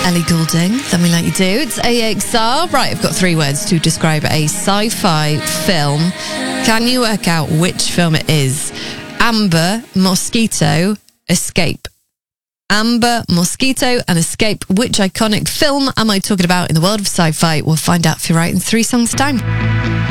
Ellie Goulding, Tell Me Like You Do. It's AXR. Right, I've got 3 words to describe a sci-fi film. Can you work out which film it is? Amber, Mosquito, Escape. Amber, Mosquito and Escape. Which iconic film am I talking about in the world of sci-fi? We'll find out if you're right in 3 songs' time.